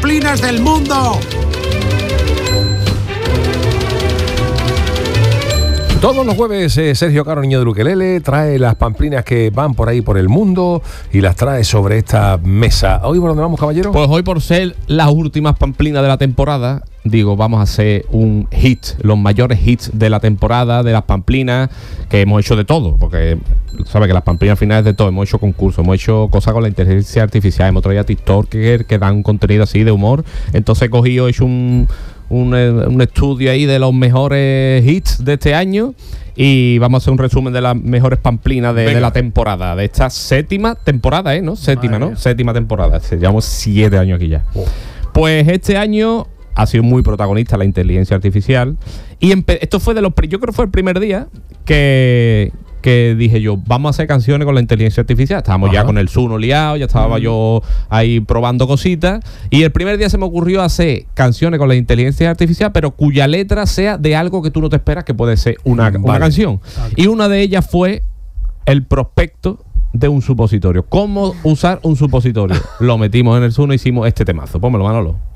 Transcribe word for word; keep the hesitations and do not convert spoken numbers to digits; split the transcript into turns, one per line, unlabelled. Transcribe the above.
pamplinas del mundo.
Todos los jueves eh, Sergio Caro, niño del ukelele, trae las pamplinas que van por ahí por el mundo y las trae sobre esta mesa. ¿Hoy por dónde vamos, caballero?
Pues hoy, por ser las últimas pamplinas de la temporada, digo, vamos a hacer un hit, los mayores hits de la temporada, de las pamplinas, que hemos hecho de todo, porque sabes que las pamplinas al final es de todo. Hemos hecho concursos, hemos hecho cosas con la inteligencia artificial, hemos traído a TikTokers que dan un contenido así de humor. Entonces he cogido, he hecho un... Un, un estudio ahí de los mejores hits de este año y vamos a hacer un resumen de las mejores pamplinas de, de la temporada, de esta séptima temporada, ¿eh? ¿No? Séptima, Madre ¿no? Mía. Séptima temporada. Llevamos siete años aquí ya. Oh. Pues este año ha sido muy protagonista la inteligencia artificial y esto fue de los... Yo creo que fue el primer día que... que dije yo, vamos a hacer canciones con la inteligencia artificial. Estábamos Ajá. ya con el Suno liado, ya estaba mm. yo ahí probando cositas. Y el primer día se me ocurrió hacer canciones con la inteligencia artificial, pero cuya letra sea de algo que tú no te esperas que puede ser una, vale. una canción. Okay. Y una de ellas fue el prospecto de un supositorio. ¿Cómo usar un supositorio? Lo metimos en el Suno y hicimos este temazo. Pónmelo, Manolo.